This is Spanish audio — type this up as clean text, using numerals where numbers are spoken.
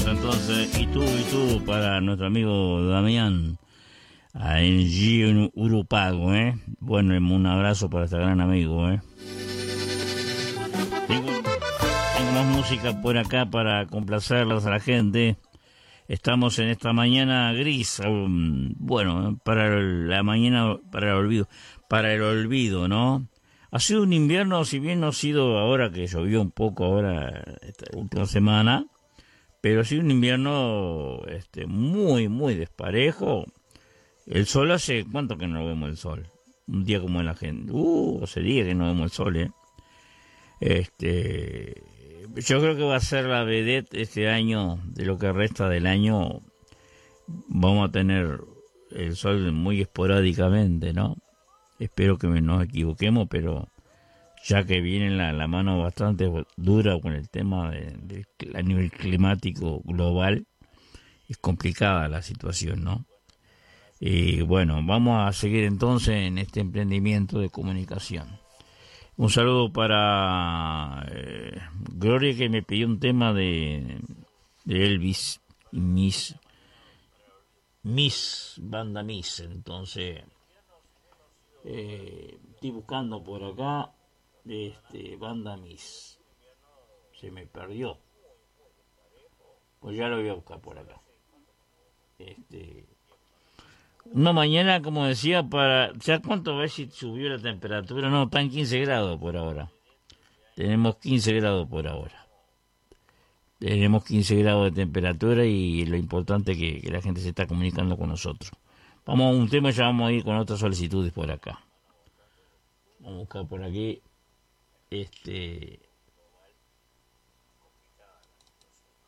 entonces, y tú, para nuestro amigo Damián, allí en Urupago, ¿eh? Bueno, un abrazo para este gran amigo, ¿eh? Tengo más música por acá para complacerlas a la gente. Estamos en esta mañana gris, bueno, para la mañana, para el olvido, ¿no? Ha sido un invierno, si bien no ha sido ahora que llovió un poco ahora, esta última semana, pero ha sido un invierno muy, muy desparejo. El sol hace, ¿cuánto que no vemos el sol? Un día como la gente, hace días que no vemos el sol, ¿eh? Yo creo que va a ser la vedette este año, de lo que resta del año. Vamos a tener el sol muy esporádicamente, ¿no? Espero que nos equivoquemos, pero ya que viene la mano bastante dura con el tema a nivel climático global, es complicada la situación, ¿no? Y bueno, vamos a seguir entonces en este emprendimiento de comunicación. Un saludo para Gloria, que me pidió un tema de Elvis y banda Miss. Entonces, estoy buscando por acá banda Miss. Se me perdió. Pues ya lo voy a buscar por acá. Una mañana, como decía, ¿ya cuánto ves si subió la temperatura? No, está en 15 grados por ahora. Tenemos 15 grados por ahora. Tenemos 15 grados de temperatura y lo importante es que la gente se está comunicando con nosotros. Vamos a un tema y ya vamos a ir con otras solicitudes por acá. Vamos a buscar por aquí.